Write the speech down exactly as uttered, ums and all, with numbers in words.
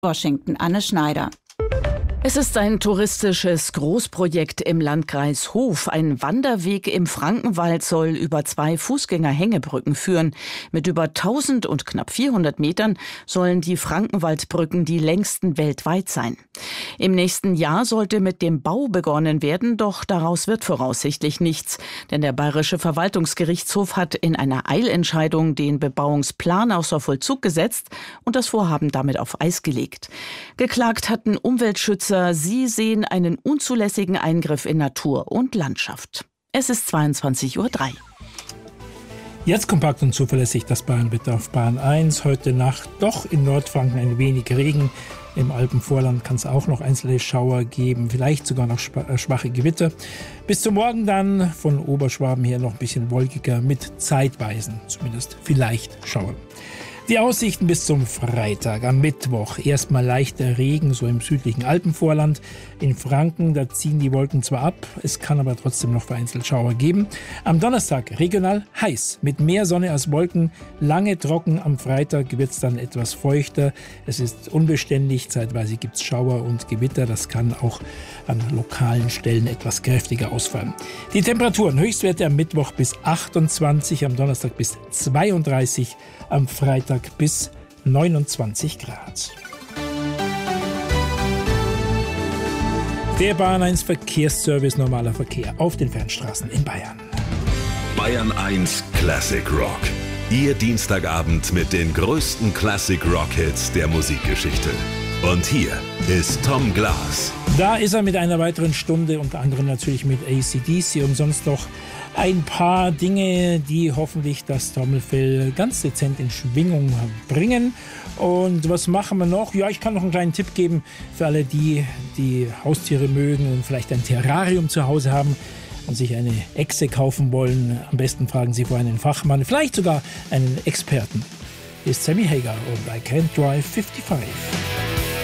Washington, Anne Schneider. Es ist ein touristisches Großprojekt im Landkreis Hof. Ein Wanderweg im Frankenwald soll über zwei Fußgänger-Hängebrücken führen. Mit über tausend und knapp vierhundert Metern sollen die Frankenwaldbrücken die längsten weltweit sein. Im nächsten Jahr sollte mit dem Bau begonnen werden, doch daraus wird voraussichtlich nichts. Denn der Bayerische Verwaltungsgerichtshof hat in einer Eilentscheidung den Bebauungsplan außer Vollzug gesetzt und das Vorhaben damit auf Eis gelegt. Geklagt hatten Umweltschützer. Sie sehen einen unzulässigen Eingriff in Natur und Landschaft. Es ist zweiundzwanzig Uhr drei. Jetzt kompakt und zuverlässig das Bayernwetter auf Bayern eins. Heute Nacht doch in Nordfranken ein wenig Regen. Im Alpenvorland kann es auch noch einzelne Schauer geben, vielleicht sogar noch schwache Gewitter. Bis zum Morgen dann von Oberschwaben her noch ein bisschen wolkiger mit zeitweisen, zumindest vielleicht Schauern. Die Aussichten bis zum Freitag, am Mittwoch. Erstmal leichter Regen, so im südlichen Alpenvorland. In Franken, da ziehen die Wolken zwar ab, es kann aber trotzdem noch vereinzelt Schauer geben. Am Donnerstag regional heiß, mit mehr Sonne als Wolken, lange trocken. Am Freitag wird es dann etwas feuchter. Es ist unbeständig, zeitweise gibt es Schauer und Gewitter. Das kann auch an lokalen Stellen etwas kräftiger ausfallen. Die Temperaturen, Höchstwerte am Mittwoch bis achtundzwanzig, am Donnerstag bis zweiunddreißig, am Freitag bis neunundzwanzig Grad. Der Bayern eins Verkehrsservice, normaler Verkehr auf den Fernstraßen in Bayern. Bayern eins Classic Rock. Ihr Dienstagabend mit den größten Classic Rock Hits der Musikgeschichte. Und hier ist Tom Glas. Da ist er mit einer weiteren Stunde, unter anderem natürlich mit A C D C und sonst noch ein paar Dinge, die hoffentlich das Trommelfell ganz dezent in Schwingung bringen. Und was machen wir noch? Ja, ich kann noch einen kleinen Tipp geben für alle, die die Haustiere mögen und vielleicht ein Terrarium zu Hause haben und sich eine Echse kaufen wollen. Am besten fragen Sie vor einen Fachmann, vielleicht sogar einen Experten. Hier ist Sammy Hagar und I Can't Drive fifty-five.